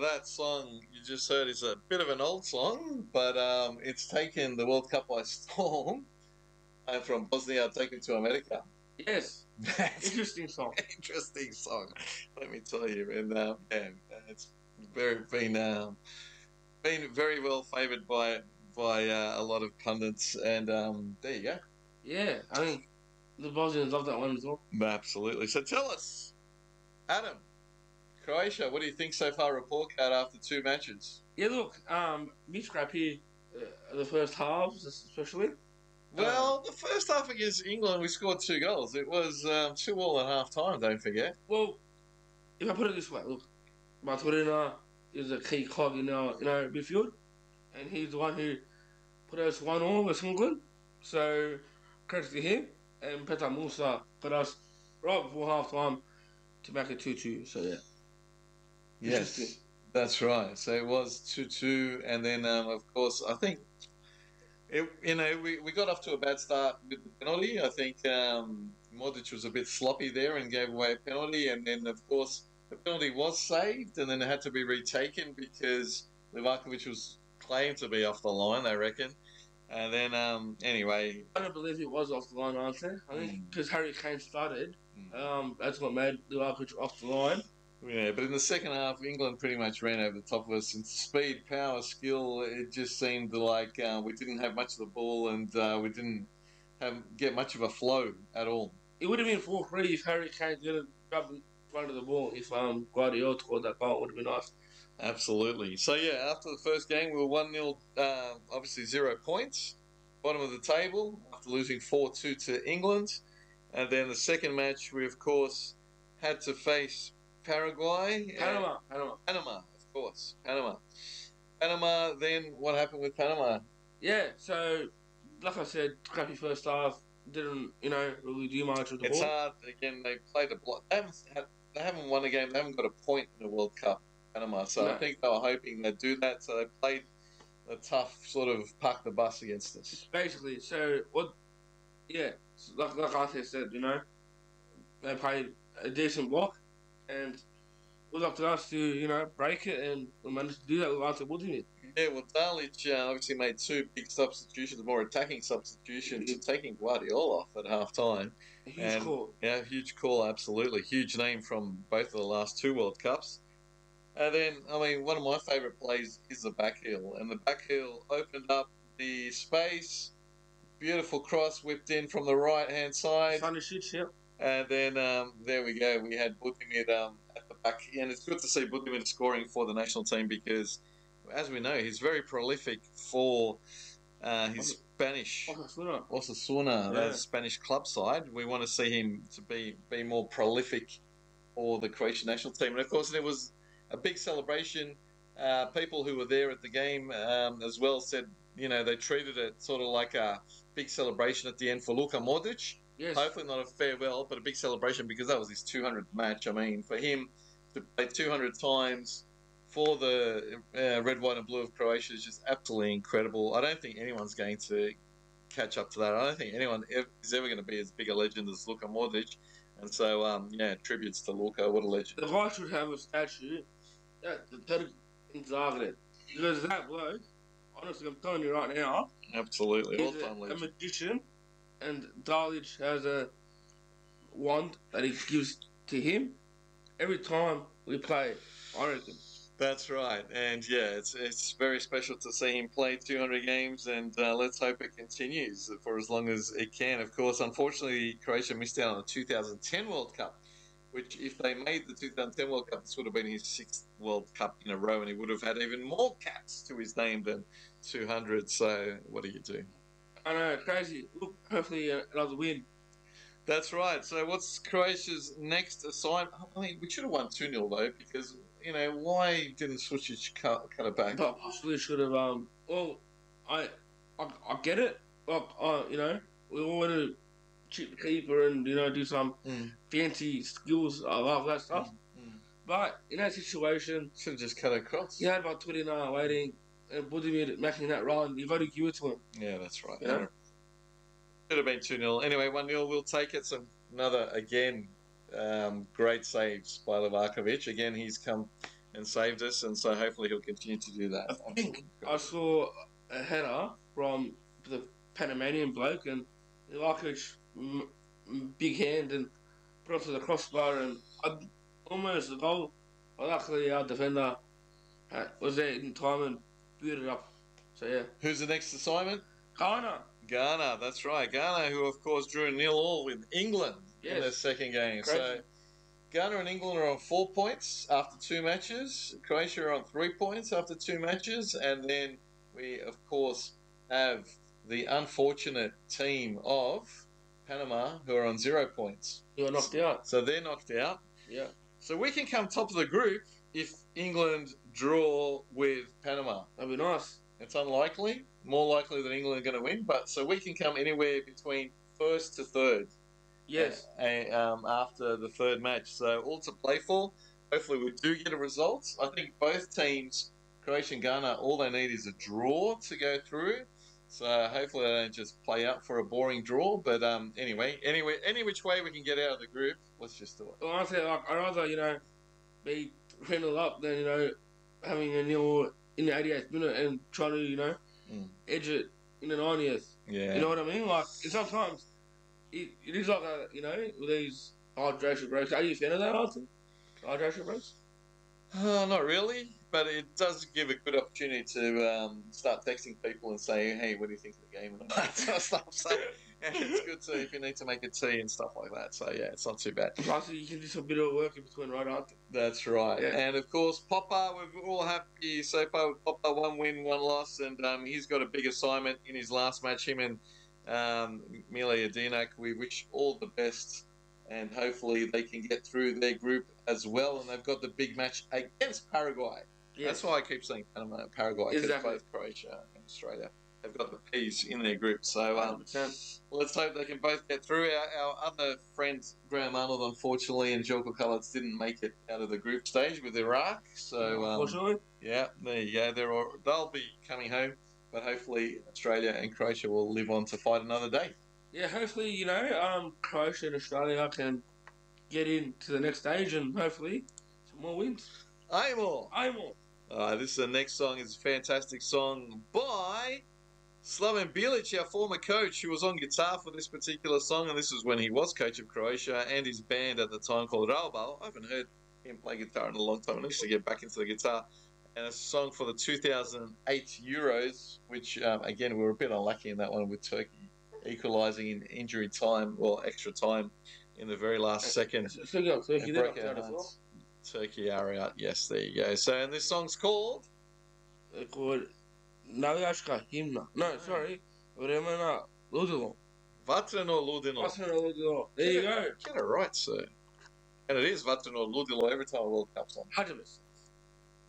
that song you just heard is a bit of an old song, but it's taken the World Cup by storm. From Bosnia taken to America. Yes. That's Interesting song. interesting song, let me tell you. And yeah, it's been very well favoured by a lot of pundits. And there you go. Yeah, I mean, the Bosnians love that one as well. Absolutely. So tell us, Adam, Croatia. What do you think so far? Report card after 2 matches. Yeah, look, big scrap here, the first halves especially. Well, the first half against England, we scored 2 goals. It was 2-2 at half time, don't forget. Well, if I put it this way, look, Maturina is a key cog in our midfield, and he's the one who put us 1-1 with England. So credit to him, and Petar Musa put us right before half time to make it 2-2. So yeah. Yes, that's right. So it was 2-2, and then of course I think we got off to a bad start with the penalty. I think Modric was a bit sloppy there and gave away a penalty, and then of course the penalty was saved, and then it had to be retaken because Livakovic was claimed to be off the line, I reckon. And then anyway, I don't believe he was off the line, answer. I think because Harry Kane started, that's what made Livakovic off the line. Yeah, but in the second half, England pretty much ran over the top of us in speed, power, skill. It just seemed like we didn't have much of the ball, and we didn't get much of a flow at all. It would have been 4-3 if Harry Kane didn't grab the front of the ball. If Guardiola scored that goal, it would have been nice. Absolutely. So yeah, after the first game, we were 1-0, obviously 0 points, bottom of the table after losing 4-2 to England, and then the second match, we of course had to face Paraguay. Panama, of course. Panama, then what happened with Panama? Yeah, so, like I said, crappy first half, didn't, really do much with the ball. It's hard. Again, they played a block. They haven't won a game. They haven't got a point in the World Cup, Panama. So no. I think they were hoping they'd do that. So they played a tough sort of park the bus against us. Basically, so, like I said, they played a decent block. And it was up to us to, break it, and we managed to do that with Ante Budimir. Yeah, well, Dalic obviously made 2 big substitutions, more attacking substitutions, taking Guardiola off at half time. Huge call. Yeah, huge call, absolutely. Huge name from both of the last 2 World Cups. And then, one of my favourite plays is the back heel. And the back heel opened up the space. Beautiful cross whipped in from the right-hand side. Sanisic, yeah. And then there we go. We had Budimir at the back. And it's good to see Budimir scoring for the national team because, as we know, he's very prolific for his Spanish Osasuna, that Spanish club side. We want to see him to be more prolific for the Croatian national team. And, of course, there was a big celebration. People who were there at the game as well said, they treated it sort of like a big celebration at the end for Luka Modric. Yes. Hopefully not a farewell, but a big celebration because that was his 200th match. For him to play 200 times for the red, white and blue of Croatia is just absolutely incredible. I don't think anyone's going to catch up to that. I don't think anyone is ever going to be as big a legend as Luka Modric. And so, tributes to Luka. What a legend. The guy should have a statue in Zagreb. Because that bloke, honestly, I'm telling you right now. Absolutely. He's a magician. And Dalic has a wand that he gives to him every time we play, I reckon. That's right. And, it's very special to see him play 200 games, and let's hope it continues for as long as it can. Of course, unfortunately, Croatia missed out on the 2010 World Cup, which if they made the 2010 World Cup, this would have been his 6th World Cup in a row, and he would have had even more caps to his name than 200. So what do you do? I know, crazy. Look, hopefully another win. That's right. So what's Croatia's next assignment? We should have won 2-0 though, because, why didn't Sučić cut it back? But possibly should have, I get it. Like, we all want to cheat the keeper and, do some fancy skills. I love that stuff. But in that situation... Should have just cut across. You had about 20 now waiting. And Budimir making that run, you've got to give it to him. Yeah, that's right. Yeah. Should have been 2-0. Anyway, 1-0, we'll take it. So another, again, great saves by Livakovic. Again, he's come and saved us, and so hopefully he'll continue to do that. I think I saw a header from the Panamanian bloke, and like his big hand and put it to the crossbar, and almost a goal. Luckily, our defender was there in time and booted it up. So yeah. Who's the next assignment? Ghana, that's right. Ghana, who of course drew 0-0 with England in their second game. Crazy. So Ghana and England are on 4 points after 2 matches. Croatia are on 3 points after 2 matches. And then we, of course, have the unfortunate team of Panama, who are on 0 points. You are knocked out. So they're knocked out. Yeah. So we can come top of the group if England draw with Panama. That'd be nice. It's unlikely. More likely that England are going to win. But so we can come anywhere between first to third. Yes. After the third match. So all to play for. Hopefully we do get a result. I think both teams, Croatia and Ghana, all they need is a draw to go through. So hopefully they don't just play out for a boring draw. But anyway, any which way we can get out of the group, let's just do it. Well, honestly, I'd rather, be 3-0 up than, having a nil in the 88th minute and trying to, edge it in the 90th. Yeah. You know what I mean? Like, sometimes it is like, with these hydration breaks. Are you a fan of that, Arthur? Hydration breaks? Not really, but it does give a good opportunity to start texting people and say, hey, what do you think of the game and all that sort of stuff. So it's good to if you need to make a tea and stuff like that. So yeah, it's not too bad. Plus, you can do some bit of work in between, right, Arthur? That's right. Yeah. And of course, Popper, we're all happy so far with Popper, 1 win, 1 loss, and he's got a big assignment in his last match. Him and Mile Jedinak, we wish all the best. And hopefully they can get through their group as well. And they've got the big match against Paraguay. Yes. That's why I keep saying Panama and Paraguay. Exactly. Both Croatia and Australia. They've got the P's in their group. So 100%. let's hope they can both get through. Our other friend, Graham Arnold, unfortunately, and Jelko Kalac didn't make it out of the group stage with Iraq. So unfortunately? Yeah, there you go. They'll be coming home. But hopefully Australia and Croatia will live on to fight another day. Yeah, hopefully, Croatia and Australia can get into the next stage and hopefully some more wins. Aim all. This is the next song. It's a fantastic song by Slaven Bilic, our former coach, who was on guitar for this particular song, and this is when he was coach of Croatia and his band at the time called Raubal. I haven't heard him play guitar in a long time. I need to get back into the guitar. And a song for the 2008 Euros, which, again, we were a bit unlucky in that one with Turkey equalising in injury time, or extra time, in the very last second. Turkey, they're knocked out as well. Turkey are out, yes, there you go. So, and this song's called? They're called Navijačka himna. No, sorry. Vremena ludilo. Vatreno ludilo. Vatreno ludilo. There you go. Get it right, sir. And it is Vatreno ludilo every time a World Cup's on. 100%.